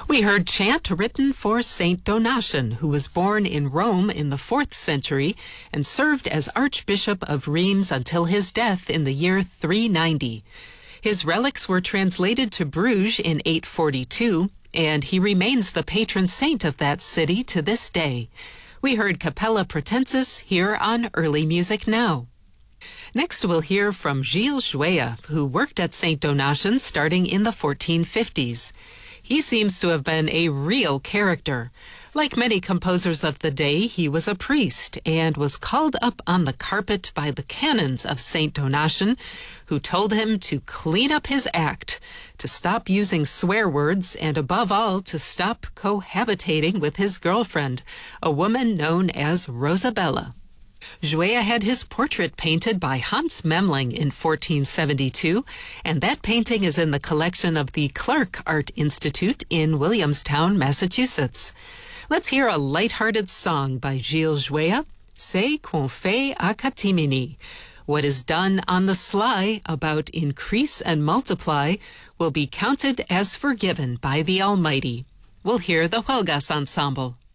We heard chant written for Saint Donatian, who was born in Rome in the 4th century and served as Archbishop of Reims until his death in the year 390. His relics were translated to Bruges in 842, and he remains the patron saint of that city to this day. We heard Capella Pratensis here on Early Music Now. Next, we'll hear from Gilles Jouet, who worked at Saint Donatian starting in the 1450s. He seems to have been a real character. Like many composers of the day, he was a priest and was called up on the carpet by the canons of Saint Donatian, who told him to clean up his act, to stop using swear words, and above all, to stop cohabitating with his girlfriend, a woman known as Rosabella. Jouet had his portrait painted by Hans Memling in 1472, and that painting is in the collection of the Clark Art Institute in Williamstown, Massachusetts. Let's hear a light-hearted song by Gilles Jouet, C'est qu'on fait à catimini. What is done on the sly about increase and multiply will be counted as forgiven by the Almighty. We'll hear the Huelgas Ensemble.